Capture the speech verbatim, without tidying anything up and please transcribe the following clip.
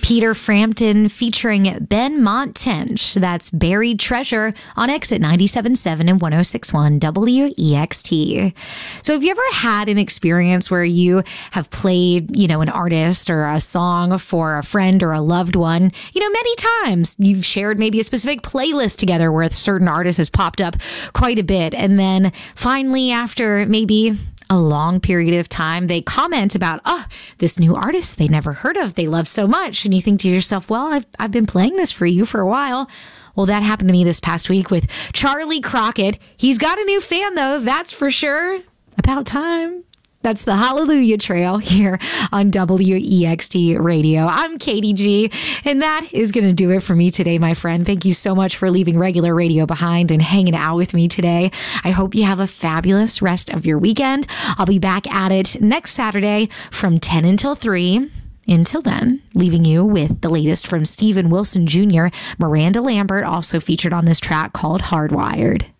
Peter Frampton featuring Ben Montench. That's Buried Treasure on Exit ninety-seven point seven and one oh six point one W E X T. So have you ever had an experience where you have played, you know, an artist or a song for a friend or a loved one, you know, many times? You've shared maybe a specific playlist together where a certain artist has popped up quite a bit. And then finally, after maybe a long period of time, they comment about, oh, this new artist they never heard of, they love so much. And you think to yourself, well, I've, I've been playing this for you for a while. Well, that happened to me this past week with Charlie Crockett. He's got a new fan, though, that's for sure. About time. That's the Hallelujah Trail here on W E X T Radio. I'm Katie G, and that is going to do it for me today, my friend. Thank you so much for leaving regular radio behind and hanging out with me today. I hope you have a fabulous rest of your weekend. I'll be back at it next Saturday from ten until three. Until then, leaving you with the latest from Steven Wilson Junior Miranda Lambert, also featured on this track called Hardwired.